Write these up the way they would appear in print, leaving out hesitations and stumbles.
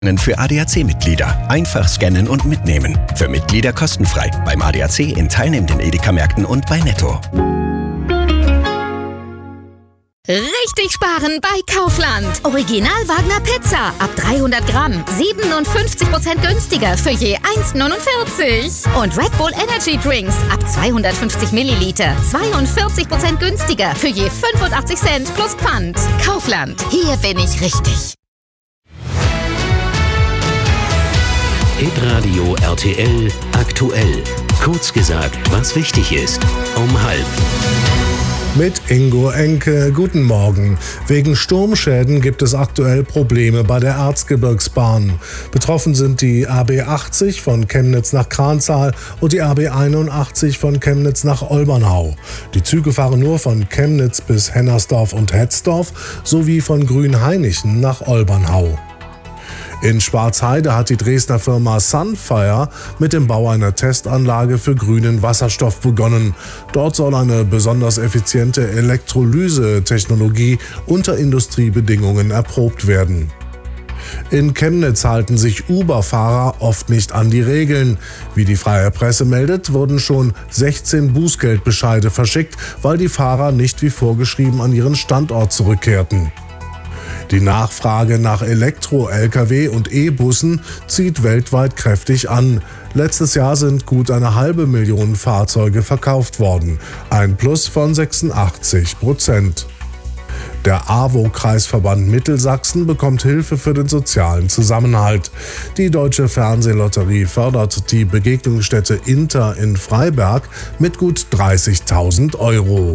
Für ADAC-Mitglieder. Einfach scannen und mitnehmen. Für Mitglieder kostenfrei. Beim ADAC in teilnehmenden Edeka-Märkten und bei Netto. Richtig sparen bei Kaufland. Original Wagner Pizza ab 300 Gramm. 57% günstiger für je 1,49. Und Red Bull Energy Drinks ab 250 Milliliter. 42% günstiger für je 85 Cent plus Pfand. Kaufland. Hier bin ich richtig. Hitradio RTL aktuell. Kurz gesagt, was wichtig ist. Um 12:30. Mit Ingo Enke, guten Morgen. Wegen Sturmschäden gibt es aktuell Probleme bei der Erzgebirgsbahn. Betroffen sind die AB 80 von Chemnitz nach Kranzahl und die AB 81 von Chemnitz nach Olbernhau. Die Züge fahren nur von Chemnitz bis Hennersdorf und Hetzdorf sowie von Grünhainichen nach Olbernhau. In Schwarzheide hat die Dresdner Firma Sunfire mit dem Bau einer Testanlage für grünen Wasserstoff begonnen. Dort soll eine besonders effiziente Elektrolyse-Technologie unter Industriebedingungen erprobt werden. In Chemnitz halten sich Uber-Fahrer oft nicht an die Regeln. Wie die Freie Presse meldet, wurden schon 16 Bußgeldbescheide verschickt, weil die Fahrer nicht wie vorgeschrieben an ihren Standort zurückkehrten. Die Nachfrage nach Elektro-Lkw und E-Bussen zieht weltweit kräftig an. Letztes Jahr sind gut 500.000 Fahrzeuge verkauft worden, ein Plus von 86%. Der AWO-Kreisverband Mittelsachsen bekommt Hilfe für den sozialen Zusammenhalt. Die Deutsche Fernsehlotterie fördert die Begegnungsstätte Inter in Freiberg mit gut 30.000 €.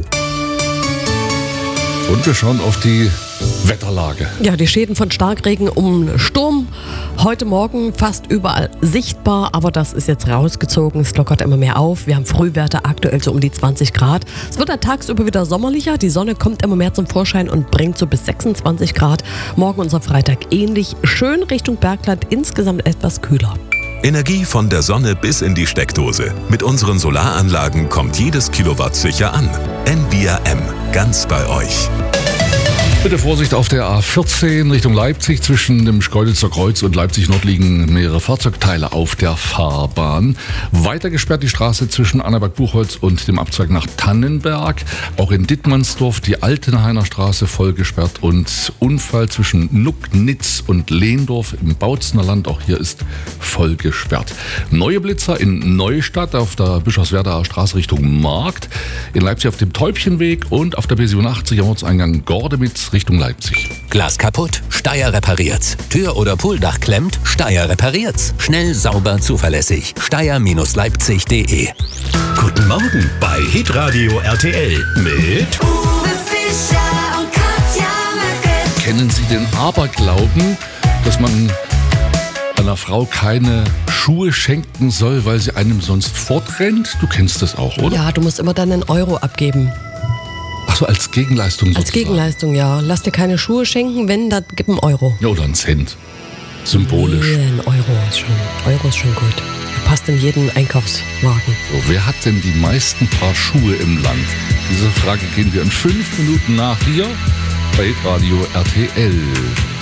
Und wir schauen auf die Wetterlage. Ja, die Schäden von Starkregen um Sturm. Heute Morgen fast überall sichtbar, aber das ist jetzt rausgezogen. Es lockert immer mehr auf. Wir haben Frühwerte aktuell so um die 20 Grad. Es wird dann tagsüber wieder sommerlicher. Die Sonne kommt immer mehr zum Vorschein und bringt so bis 26 Grad. Morgen unser Freitag ähnlich. Schön Richtung Bergland, insgesamt etwas kühler. Energie von der Sonne bis in die Steckdose. Mit unseren Solaranlagen kommt jedes Kilowatt sicher an. NVRM, ganz bei euch. Bitte Vorsicht auf der A14 Richtung Leipzig. Zwischen dem Schkeuditzer Kreuz und Leipzig Nord liegen mehrere Fahrzeugteile auf der Fahrbahn. Weiter gesperrt die Straße zwischen Annaberg-Buchholz und dem Abzweig nach Tannenberg. Auch in Dittmannsdorf die Altenhainer Straße voll gesperrt und Unfall zwischen Nucknitz und Lehndorf im Bautzener Land. Auch hier ist voll gesperrt. Neue Blitzer in Neustadt auf der Bischofswerdaer Straße Richtung Markt. In Leipzig auf dem Täubchenweg und auf der B87 am Ortseingang Gordemitz Richtung Leipzig. Glas kaputt? Steyr repariert's. Tür oder Pooldach klemmt? Steyr repariert's. Schnell, sauber, zuverlässig. Steyr-Leipzig.de. Guten Morgen bei Hitradio RTL mit Uwe Fischer und Katja Merkel. Kennen Sie den Aberglauben, dass man einer Frau keine Schuhe schenken soll, weil sie einem sonst fortrennt? Du kennst das auch, oder? Ja, du musst immer dann einen Euro abgeben. Ach so, als Gegenleistung sozusagen. Als Gegenleistung, ja. Lass dir keine Schuhe schenken, wenn, dann gib einen Euro. Ja, oder einen Cent. Symbolisch. Nee, ein Euro ist schon gut. Passt in jeden Einkaufswagen. So, wer hat denn die meisten Paar Schuhe im Land? Diese Frage gehen wir in 5 Minuten nach hier bei Radio RTL.